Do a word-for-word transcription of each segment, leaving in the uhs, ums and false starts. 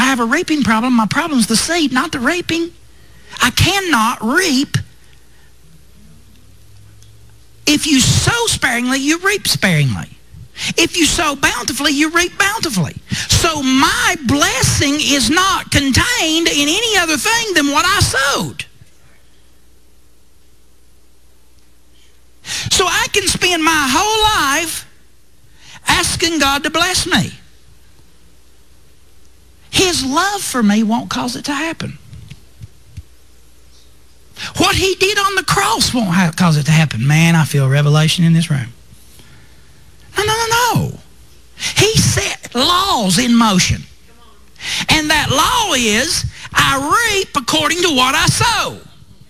have a reaping problem, my problem's the seed, not the reaping. I cannot reap. If you sow sparingly, you reap sparingly. If you sow bountifully, you reap bountifully. So my blessing is not contained in any other thing than what I sowed. So I can spend my whole life asking God to bless me. His love for me won't cause it to happen. What he did on the cross won't have, cause it to happen. Man, I feel revelation in this room. No, no, no, no. He set laws in motion. And that law is, I reap according to what I sow.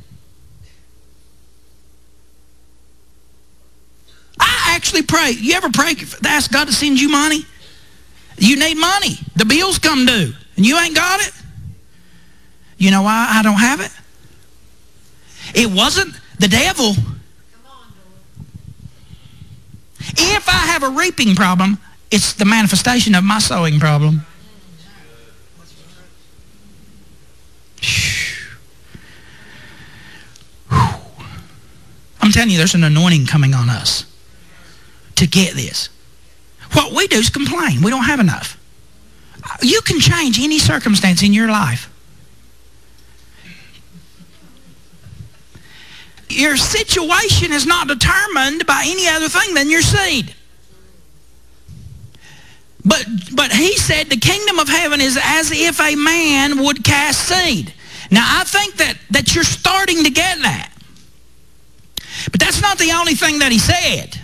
I actually pray. You ever pray to ask God to send you money? You need money. The bills come due. And you ain't got it? You know why I don't have it? It wasn't the devil. If I have a reaping problem, it's the manifestation of my sowing problem. I'm telling you, there's an anointing coming on us to get this. What we do is complain. We don't have enough. You can change any circumstance in your life. Your situation is not determined by any other thing than your seed. But, but he said the kingdom of heaven is as if a man would cast seed. Now, I think that, that you're starting to get that. But that's not the only thing that he said.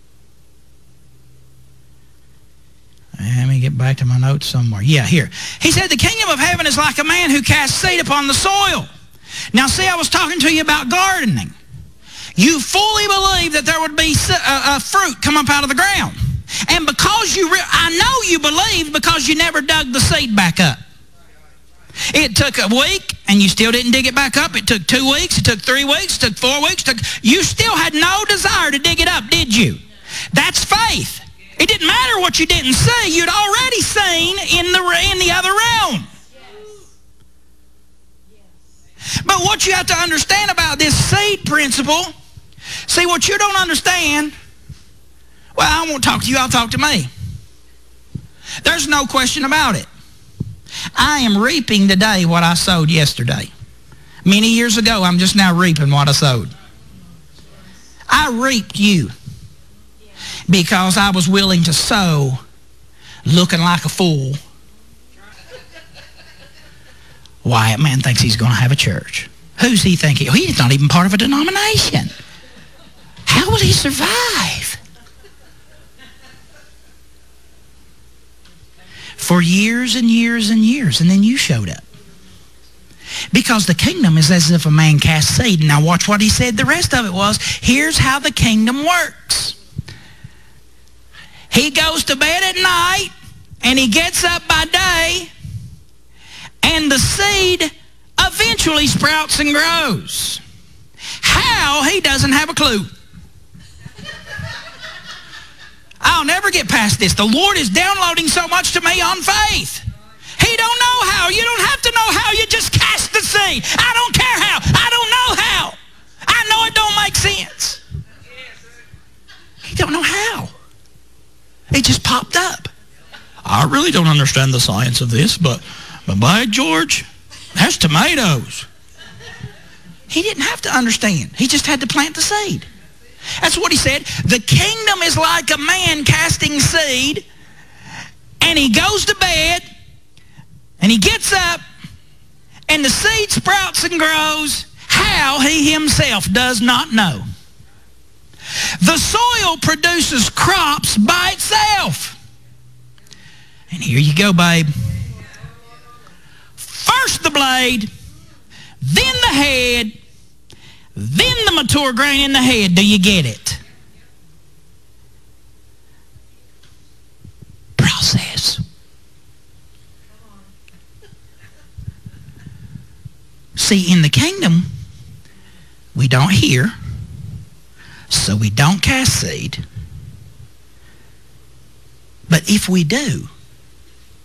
Let me get back to my notes somewhere. Yeah, here. He said the kingdom of heaven is like a man who casts seed upon the soil. Now, see, I was talking to you about gardening. You fully believe that there would be a, a fruit come up out of the ground. And because you, re I know you believe because you never dug the seed back up. It took a week, and you still didn't dig it back up. It took two weeks. It took three weeks. It took four weeks. It took, you still had no desire to dig it up, did you? That's faith. It didn't matter what you didn't see. You'd already seen in the, in the other realm. But what you have to understand about this seed principle, see, what you don't understand, well, I won't talk to you, I'll talk to me. There's no question about it. I am reaping today what I sowed yesterday. Many years ago, I'm just now reaping what I sowed. I reaped you because I was willing to sow looking like a fool. Wyatt man thinks he's going to have a church. Who's he thinking? He's not even part of a denomination. How will he survive? For years and years and years, and then you showed up. Because the kingdom is as if a man casts seed. Now watch what he said. The rest of it was, here's how the kingdom works. He goes to bed at night, and he gets up by day, and the seed eventually sprouts and grows. How? He doesn't have a clue. I'll never get past this. The Lord is downloading so much to me on faith. He don't know how. You don't have to know how. You just cast the seed. I don't care how. I don't know how. I know it don't make sense. He don't know how. It just popped up. I really don't understand the science of this, but, but by George, that's tomatoes. He didn't have to understand. He just had to plant the seed. That's what he said. The kingdom is like a man casting seed, and he goes to bed, and he gets up, and the seed sprouts and grows. How? He himself does not know. The soil produces crops by itself. And here you go, babe. First the blade, then the head, then the mature grain in the head. Do you get it? Process. See, in the kingdom, we don't hear, so we don't cast seed. But if we do,